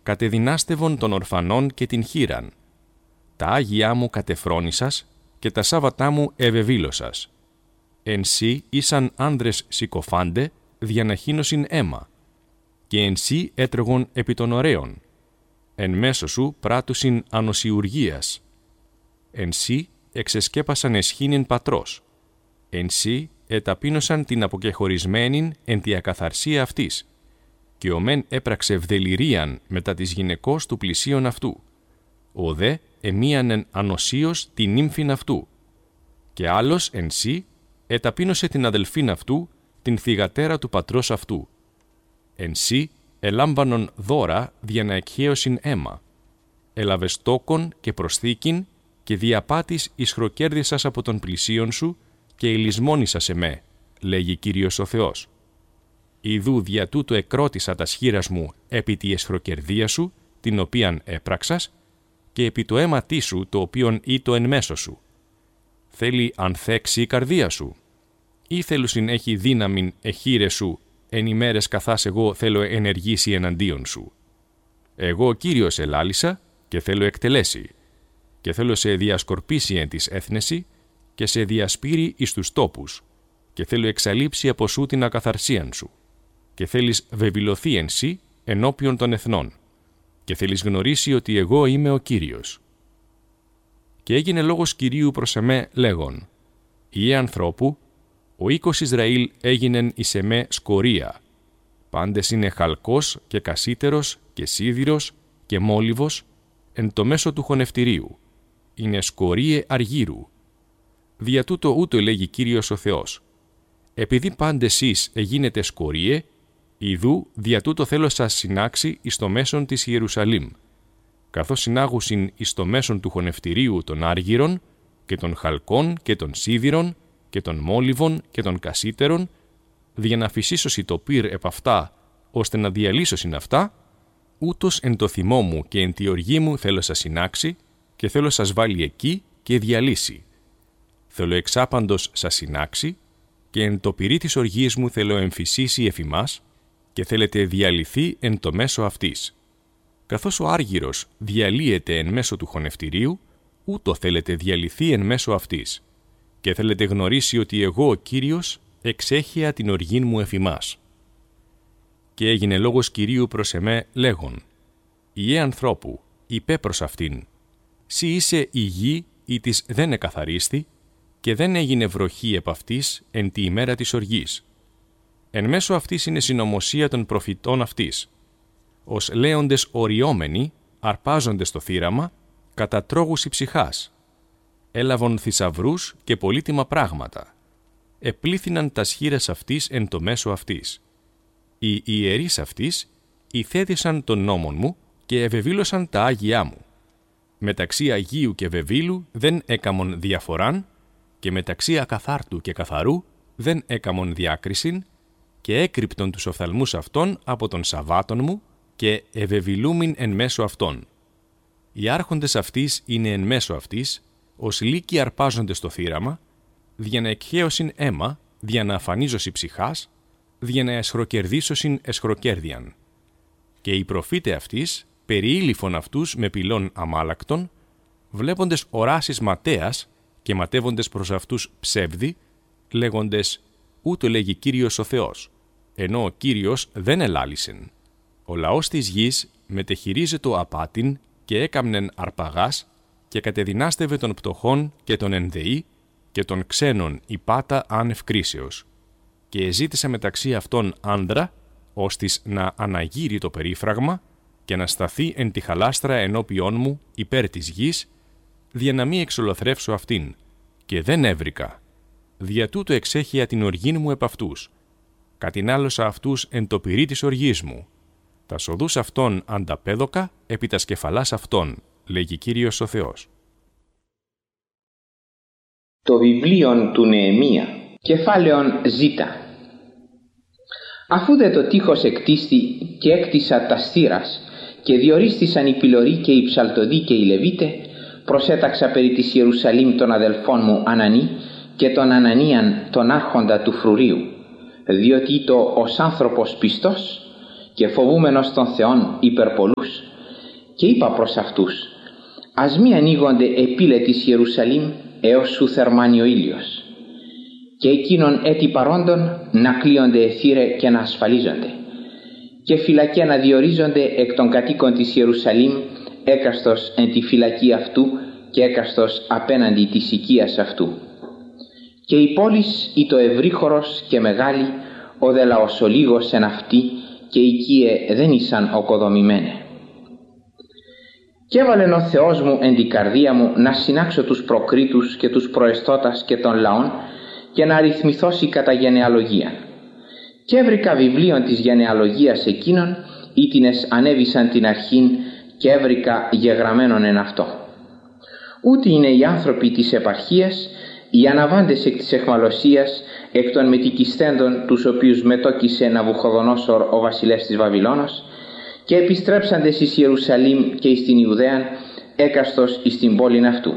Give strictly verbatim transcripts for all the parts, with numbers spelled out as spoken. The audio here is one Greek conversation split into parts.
κατεδυνάστευον των ορφανών και την χείραν. Τα Άγιά μου κατεφρόνησας και τα Σάββατά μου ευεβήλωσας. Εν σύ ήσαν άνδρες συκοφάντε διαναχύνωσιν αίμα, και εν σύ έτρεγον επί των ωραίων. Εν μέσω σου πράτουσιν ανοσιουργίας. Εν σύ εξεσκέπασαν εσχήνην πατρός. Εν σύ εταπείνωσαν την αποκεχωρισμένην εν τη ακαθαρσία αυτής, και ο μεν έπραξε ευδεληρίαν μετά της γυναικός του πλησίον αυτού, ο δε εμίανεν ανοσίως την νύμφην αυτού, και άλλος εν σύ εταπείνωσε την αδελφήν αυτού, την θυγατέρα του πατρός αυτού. Εν σύ ελάμβανον δώρα δια να εκχέωσιν αίμα. Έλαβες τόκον και προσθήκην και διαπάτης ισχροκέρδισας από τον πλησίον σου και ηλισμόνησας εμέ, λέγει Κύριος ο Θεός. Ιδού δια τούτο εκρότησα τας χείρας μου επί τη εσχροκερδία σου, την οποίαν έπραξας, και επί το αίματί σου, το οποίον ήτο εν μέσω σου. Θέλει ανθέξει η καρδία σου, ή θέλουσιν έχει δύναμην εχείρε σου, εν ημέρες καθάς εγώ θέλω ενεργήσει εναντίον σου. Εγώ Κύριος ελάλησα και θέλω εκτελέσει, και θέλω σε διασκορπίσει εν της έθνεση και σε διασπείρει εις τους τόπους, και θέλω εξαλείψει από σου την ακαθαρσίαν σου, και θέλεις βεβηλωθεί εν σύ ενώπιον των εθνών, και θέλεις γνωρίσει ότι εγώ είμαι ο Κύριος. Και έγινε λόγος Κυρίου προς εμέ λέγον, «Ιε ανθρώπου, ο οίκος Ισραήλ έγινεν εις εμέ σκορία. Πάντες είναι χαλκός και κασίτερος και σίδηρος και μόλιβος εν το μέσο του χωνευτηρίου. Είναι σκορίε αργύρου. Δια τούτο ούτω λέγει Κύριος ο Θεός. Επειδή πάντες εις εγίνετε σκορίε, ιδού δια τούτο θέλω σας συνάξει εις το μέσον της Ιερουσαλήμ, καθώς συνάγουσιν εις το μέσον του χωνευτηρίου των άργυρων και των χαλκών και των σίδηρων και των μόλιβων και των κασίτερων, δια να φυσίσωσι το πυρ επ' αυτά, ώστε να διαλύσωσιν αυτά, ούτως εν το θυμό μου και εν τη οργή μου θέλω σας συνάξει και θέλω σας βάλει εκεί και διαλύσει. Θέλω εξάπαντος σας συνάξει και εν το πυρί της οργής μου θέλω εμφυσίσει εφ' ημάς και θέλετε διαλυθεί εν το μέσο αυτής. Καθώς ο άργυρος διαλύεται εν μέσω του χωνευτηρίου, ούτω θέλετε διαλυθεί εν μέσω αυτής. Και θέλετε γνωρίσει ότι εγώ ο Κύριος εξέχεια την οργήν μου εφ' ημάς. Και έγινε λόγος Κυρίου προς εμέ λέγον, «Ιε ανθρώπου, είπε προς αυτήν, σύ είσαι η γη ή της δεν εκαθαρίστη και δεν έγινε βροχή επ' αυτής εν τη ημέρα της οργής. Εν μέσω αυτής είναι συνωμοσία των προφητών αυτής. Ως λέοντες οριόμενοι, αρπάζοντες το θύραμα, κατατρώγουσι ψυχάς. Έλαβον θησαυρούς και πολύτιμα πράγματα. Επλήθυναν τας χείρας αυτής εν το μέσο αυτής. Οι ιερείς αυτής ηθέδησαν τον νόμον μου και ευεβήλωσαν τα Άγιά μου. Μεταξύ Αγίου και Βεβήλου δεν έκαμον διαφοράν και μεταξύ ακαθάρτου και καθαρού δεν έκαμον διάκρισιν και έκρυπτον τους οφθαλμούς αυτών από των Σαββάτων μου και ευεβηλούμην εν μέσω αυτών. Οι άρχοντες αυτής είναι εν μέσω αυτής, ως λύκοι αρπάζοντες το θύραμα, δια να εκχέωσιν αίμα, δια να αφανίζωσι ψυχάς, δια να εσχροκερδίσωσιν εσχροκέρδιαν. Και οι προφήτε αυτής περιήλυφον αυτούς με πυλών αμάλακτων, βλέποντες οράσεις ματέας και ματεύοντες προς αυτούς ψεύδι, λέγοντες «Ούτω λέγει Κύριος ο Θεός», ενώ ο Κύριος δεν ελάλησεν. Ο λαός της γης μετεχειρίζεται απάτην και έκαμνεν αρπαγάς και κατεδυνάστευε των πτωχών και των ενδεή και των ξένων υπάτα άνευ κρίσεως. Και εζήτησε μεταξύ αυτών άνδρα, ώστις να αναγείρει το περίφραγμα και να σταθεί εν τη χαλάστρα ενώπιόν μου υπέρ της γης, δια να μη εξολοθρεύσω αυτήν, και δεν έβρικα. Δια τούτο εξέχεια την οργήν μου επ' αυτούς. Κατηνάλωσα αυτούς εν το πυρί της οργής μου. Τα σοδούς αυτών ανταπέδοκα επί τα σκεφαλάς αυτών, λέγει Κύριος ο Θεός. Το βιβλίο του Νεεμία, κεφάλαιον Ζ. Αφού δε το τείχος εκτίστη και έκτισα τα στήρας και διορίστησαν οι πυλωροί και οι ψαλτοδοί και οι Λεβίτε, προσέταξα περί της Ιερουσαλήμ των αδελφών μου Ανανή και τον Ανανίαν τον άρχοντα του φρουρίου, διότι το ως άνθρωπος πιστός και φοβούμενος των Θεών υπερπολούς και είπα προς αυτούς: ας μη ανοίγονται επίλε της Ιερουσαλήμ έως σου θερμάνει ο ήλιος, και εκείνων έτη παρόντων να κλείονται εθύρε και να ασφαλίζονται, και φυλακέ να διορίζονται εκ των κατοίκων της Ιερουσαλήμ, έκαστος εν τη φυλακή αυτού και έκαστος απέναντι της οικίας αυτού. Και η πόλης ή το ευρύχωρος και μεγάλη, ο δε λαός ο λίγος εν αυτή, και οικίε δεν ήσαν οκοδομημένε. Και έβαλεν ο Θεός μου εν την καρδία μου να συνάξω τους προκρίτους και τους προεστώτας και των λαών, και να αριθμηθώσει κατά γενεαλογία. Και έβρικα βιβλίων της γενεαλογίας εκείνων, ήτινες ανέβησαν την αρχήν, και έβρικα γεγραμμένον εν αυτό. Ούτε είναι οι άνθρωποι της επαρχίας, οι αναβάντες εκ της εχμαλωσίας, εκ των μετικιστέντων, τους οποίους μετόκισε Ναβουχοδονόσορ ο βασιλεύς της Βαβυλώνος, και επιστρέψαντες εις Ιερουσαλήμ και εις την Ιουδαίαν, έκαστος εις την πόλην αυτού.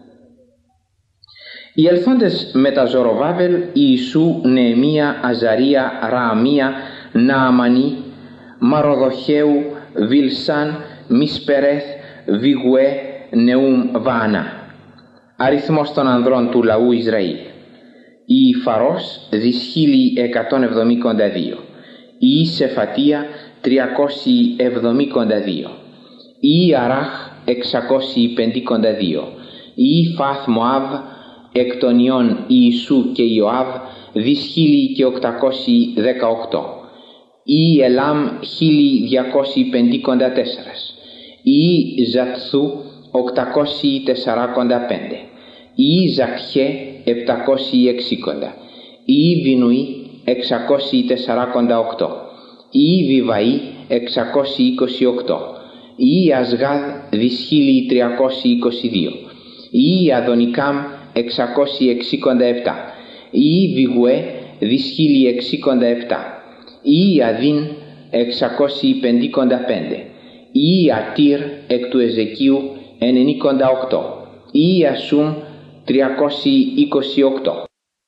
Οι ελθόντες μετά Ζωροβάβελ, Ιησού, Νεεμία, Αζαρία, Ρααμία, Νααμανή, Μαροδοχαίου, Βιλσάν, Μισπερέθ, Βιγουέ, Νεούμ, Βαανά. Αριθμός των ανδρών του λαού Ισραήλ. Η Φαρός δυσχίλιοι εκατόν εβδομήκοντα δύο. Η Σεφατία τριακόσιοι εβδομήκοντα δύο. Η Αράχ εξακόσιοι πεντήκοντα δύο. Η Φαθ Μωάβ εκ των ιών Ιησού και Ιωάβ δυσχίλιοι και οκτακόσιοι δεκαοκτώ. Η Ελάμ χίλιοι διακόσιοι πεντήκοντα τέσσερα. Η Ζατθού οκτακόσιοι τεσσαράκοντα πέντε. Η Ζαχέ επτακόσιοι εξήκοντα. Η Βινουή εξακόσιοι τεσσαράκοντα οκτώ. Η Βιβαή εξακόσιοι είκοσι οκτώ. Η Ασγάδ δυσχίλιοι τριακόσιοι είκοσι δύο. Η Αδονικάμ εξακόσιοι εξήκοντα επτά. Η Βιγουέ δυσχίλιοι εξήκοντα επτά. Η Αδίν εξακόσιοι πεντήκοντα πέντε. Η Ατήρ εκ του Εζεκίου ενενήκοντα οκτώ. Η Ασούμ τριακόσιοι είκοσι οκτώ.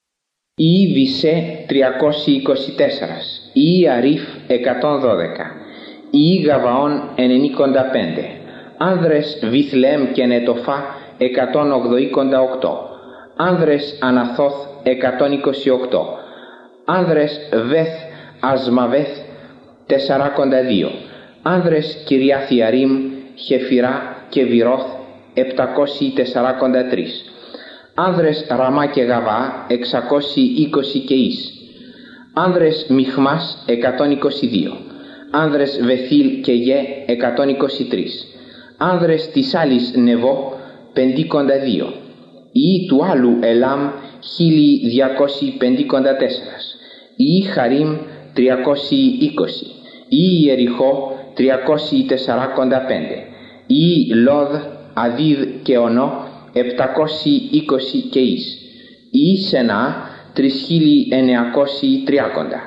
Η Βισέ τριακόσιοι είκοσι τέσσερα. Η Αρίφ εκατόν δώδεκα. Η Γαβαών ενενήκοντα πέντε. Άνδρες Βιθλεέμ και Νετοφά εκατόν ογδοήκοντα οκτώ. Άνδρες Αναθώθ εκατόν είκοσι οκτώ. Άνδρες Βεθ Ασμαβέθ τεσσαράκοντα δύο. Άνδρες Κυριάθιαρίμ, Χεφυρά και Βυρώθ επτακόσιοι τεσσαράκοντα τρία. Άνδρες Ραμά και Γαβά εξακόσιοι είκοσι και εις. Άνδρες Μιχμάς εκατόν είκοσι δύο. Άνδρες Βεθήλ και Γε εκατόν είκοσι τρία. Άνδρες της άλλης Νεβό πεντήκοντα δύο. Η του άλλου Ελάμ χίλιοι διακόσιοι πεντήκοντα τέσσερα. Η Χαρίμ τριακόσιοι είκοσι. Η Ιεριχώ τριακόσιοι τεσσαράκοντα πέντε. Η Λόδ, Αδίδ και Ονό επτακόσιοι είκοσι και εις. Η Σενά τρεις χίλιοι εννιακόσιοι τριακόντα.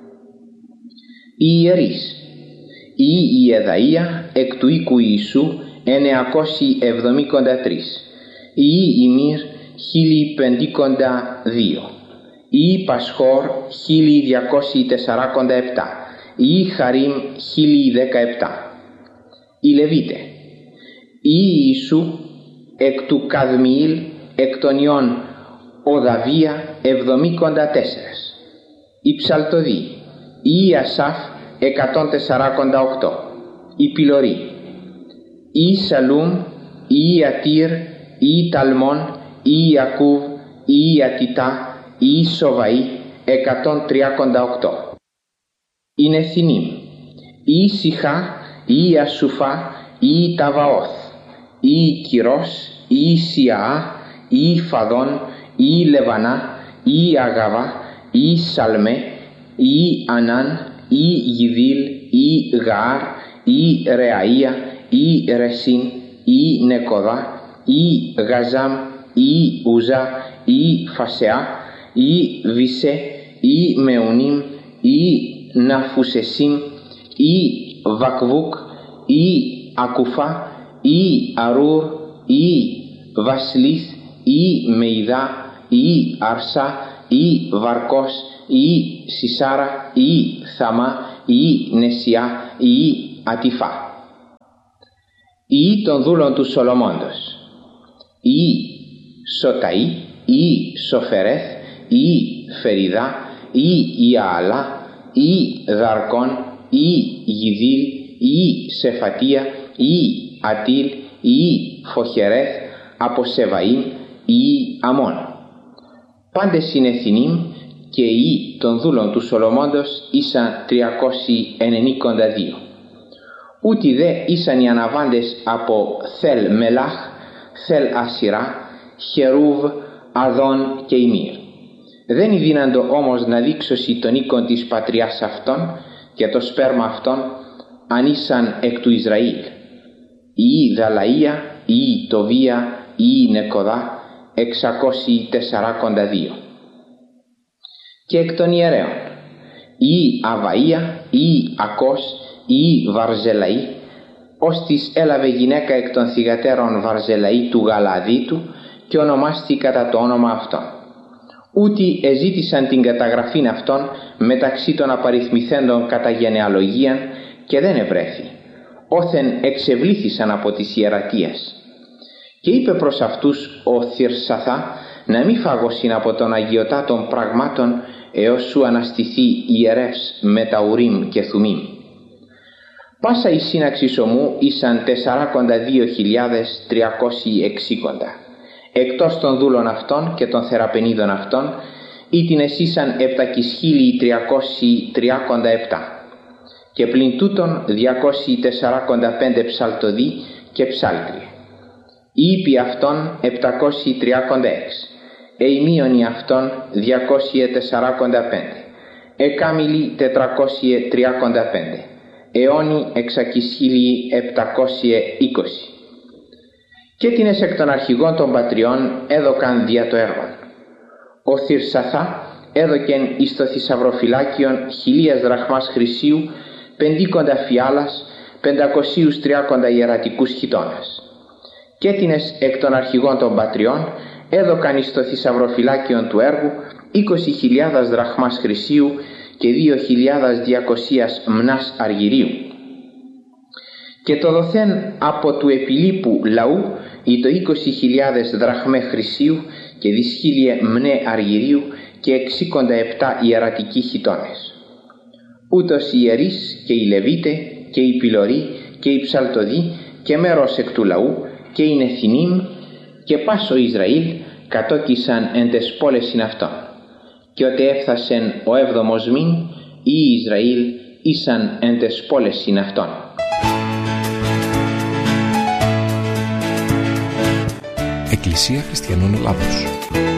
Οι ιερείς. Η Ιεδαΐα εκ του οίκου Ιησού εννιακόσιοι εβδομήκοντα τρία. Η Ημίρ χίλιοι πεντήκοντα δύο. Η Πασχόρ χίλιοι διακόσιοι τεσσαράκοντα επτά. Η Χαρίμ χίλιοι δεκαεπτά. Οι Λεβίτε. Η Ιησού εκ του Καδμιήλ εκ των ιών Οδαβία εβδομήκοντα τέσσερα. Η Ψαλτοδή. Η Ασάφ εκατόν τεσσαράκοντα οκτώ. Η Πιλωρή. Η Σαλούμ, η Ατήρ, η Ταλμόν, η Ιακούβ, η Ατιτά, η Σοβαή εκατόν τριάκοντα οκτώ. Η Νεθινίμ. Η Σιχά, η Ασουφά, η Ταβαώθ, η Κυρός, η Σιαά, η Φαδόν, η Λεβανά, η Αγαβά, η Σαλμέ, η Ανάν, η Γιδήλ, η Γαάρ, η Ρεαΐα, η Ρεσίν, η Νεκοδά, η Γαζάμ, η Ουζά, η Φασεά, η Βισέ, η Μεουνίμ, η Ναφουσεσίμ, η Βακβούκ, η Ακουφά, η Αρούρ, η Βασλίθ, η Μεϊδά, η Αρσά, η Βαρκός, η Σισάρα, η Θαμά, η Νεσιά, η Ατιφά. Ιη των δούλων του Σολομώντος. Ιη Σοταΐ, Ιη Σοφερέθ, Ιη Φεριδά, Ιη Ιααλά, Ιη Δαρκών, Ιη Γιδήλ, Ιη Σεφατία, Ιη Ατήλ, Ιη Φοχερέθ, από Σεβαΐμ, Ιη Αμών. Πάντες συνεθινήμ και οι των δούλων του Σολομώντος ήσαν τριακόσιοι ενενήκοντα δύο. Ούτι δε ήσαν οι αναβάντες από Θέλ Μελάχ, Θέλ Ασιρά, Χερούβ, Αδών και Ημίρ. Δεν ειδύναντο όμως να δείξωση των οίκων της πατριάς αυτών και το σπέρμα αυτών αν ήσαν εκ του Ισραήλ. Ιη Δαλαΐα, Ιη Τοβία, Ιη Νεκοδά, εξακόσιοι τεσσαράκοντα δύο. Και εκ των ιερέων, Ιη Αβαΐα, Ιη Ακός, Ιη Βαρζελαή, ώστις έλαβε γυναίκα εκ των θυγατέρων Βαρζελαή του Γαλαδίτου και ονομάστη κατά το όνομα αυτών. Ούτι εζήτησαν την καταγραφήν αυτών μεταξύ των απαριθμηθέντων κατά γενεαλογίαν και δεν ευρέθη, όθεν εξευλήθησαν από τις ιερατείες. Και είπε προς αυτούς ο Θυρσαθά να μη φάγωσιν από των αγιωτάτων πραγμάτων έως σου αναστηθεί ιερεύς με τα Ουρίμ και Θουμίμ. Πάσα η σύναξη ομού ήσαν τεσσαράκοντα δύο χιλιάδες τριακόσιοι εξήκοντα. Εκτός των δούλων αυτών και των θεραπενίδων αυτών ήτινες ήσαν επτακισχίλιοι τριακόσιοι τριάκοντα επτά. Και πλην τούτων διακόσιοι τεσσαράκοντα πέντε ψαλτοδοί και ψάλτριοι. Οι ήπιοι αυτών επτακόσιοι τριάκοντα έξι. Εημίωνοι αυτών διακόσιοι τεσσαράκοντα πέντε. Εκάμιλοι τετρακόσιοι τριάκοντα πέντε. Αιώνοι εξακισχίλιοι επτακόσιοι είκοσι. Και τίνες εκ των αρχηγών των πατριών έδωκαν δια το έργον. Ο Θυρσαθά έδωκεν εις το θησαυροφυλάκιον χιλίας δραχμάς χρυσίου, πεντήκοντα φιάλας, πεντακοσίους τριάκοντα ιερατικούς χιτώνας. Και τίνες εκ των αρχηγών των πατριών έδωκαν εις το θησαυροφυλάκιον του έργου είκοσι χιλιάδες δραχμάς χρυσίου και δύο χιλιάδες διακοσίας μνάς αργυρίου. Και το δοθέν από του επιλίπου λαού ή το είκοσι χιλιάδες δραχμέ χρυσίου και δυσχίλιε μνέ αργυρίου και εξήκοντα επτά ιερατικοί χιτώνες. Ούτως οι ιερείς και οι Λεβίτε και οι πυλωροί και οι ψαλτοδοί και μέρος εκ του λαού και οι Νεθινίμ και πάσο Ισραήλ κατόκισαν εν τες πόλεσιν αυτών. Και ότε έφθασεν ο έβδομος μήν, οι Ισραήλ ήσαν εν τες πόλεσιν αυτών. Εκκλησία Χριστιανών Ελλάδος.